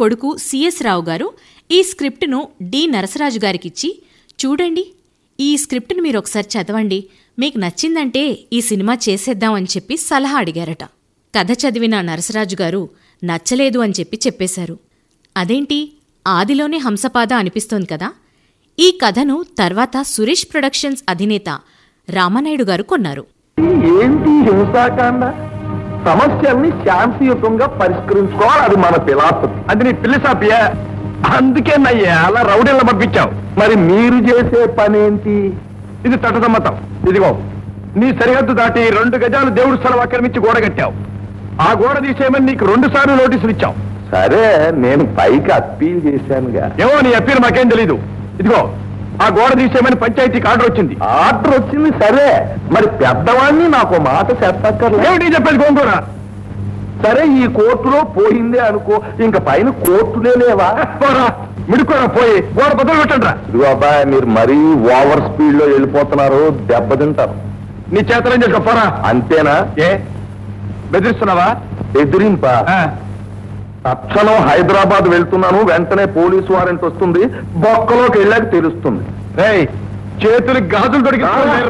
కొడుకు సిఎస్ రావు గారు ఈ స్క్రిప్టును డి నరసరాజు గారికిచ్చి, చూడండి, ఈ స్క్రిప్టును మీరొకసారి చదవండి, మీకు నచ్చిందంటే ఈ సినిమా చేసేద్దాం అని చెప్పి సలహా అడిగారట. కథ చదివిన నరసరాజు గారు నచ్చలేదు అని చెప్పేశారు. అదేంటి, ఆదిలోనే హంసపాద అనిపిస్తోంది కదా. ఈ కథను తర్వాత సురేష్ ప్రొడక్షన్స్ అధినేత రామానాయుడు గారు కొన్నారు. ఏంటి హింసాకాండ? సమస్యల్ని శాంతియుతంగా పరిష్కరించుకోవాలి, అది మన ఫిలాసఫీ. అది నీ ఫిలాసఫీయా? అందుకే నయ్యా అలా రౌడీలను పంపించావు. మరి మీరు చేసే పనేంటి? ఇది చట్టసమ్మతం. ఇదిగో, నీ సరిహద్దు దాటి 2 గజాలు దేవుడి స్థలం ఆక్రమించి గోడ కట్టావు. ఆ గోడ తీసేయమని నీకు 2 సార్లు నోటీసులు ఇచ్చావు. సరే, నేను పైకి అప్పీల్ చేశానుగా. ఏమో, నీ అప్పీల్ మాకేం తెలీదు. ఇదిగో, ఆ గోడ తీసేయమని పంచాయతీకి ఆర్డర్ వచ్చింది. ఆర్డర్ వచ్చింది సరే, మరి పెద్దవాడిని నాకు మాట చెప్పక్కర్లేదు. ఏమిటి చెప్పేది గోంగూర? సరే, ఈ కోర్టులో పోయిందే అనుకో, ఇంక పైన కోర్టులే లేవా? మిడుకోరా, పోయి గోడ బదులు పెట్టండి రా. ఇదిగో అబ్బాయి, మీరు మరీ ఓవర్ స్పీడ్ లో వెళ్ళిపోతున్నారు, దెబ్బతింటారు. నీ చేతలేం చేసుకోపోరా. అంతేనా? ఏ బెదిరిస్తున్నావా? బెదిరింపా? తక్షణం హైదరాబాద్ వెళ్తున్నాను, వెంటనే పోలీసు వారెంట్ వస్తుంది, బొక్కలోకి వెళ్ళాక తెలుస్తుంది. చేతులకి గాజులు దొరికి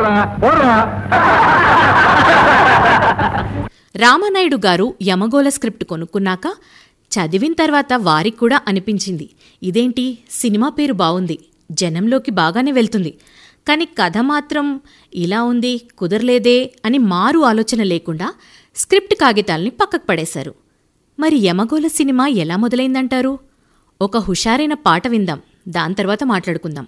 రామానాయుడు గారు యమగోళ స్క్రిప్ట్ కొనుక్కున్నాక చదివిన తర్వాత వారికి కూడా అనిపించింది, ఇదేంటి, సినిమా పేరు బావుంది, జనంలోకి బాగానే వెళ్తుంది, కాని కథ మాత్రం ఇలా ఉంది, కుదరలేదే అని మారు ఆలోచన లేకుండా స్క్రిప్ట్ కాగితాల్ని పక్కకు పడేశారు. మరి యమగోళ సినిమా ఎలా మొదలైందంటారు? ఒక హుషారైన పాట విందాం, దాని తర్వాత మాట్లాడుకుందాం.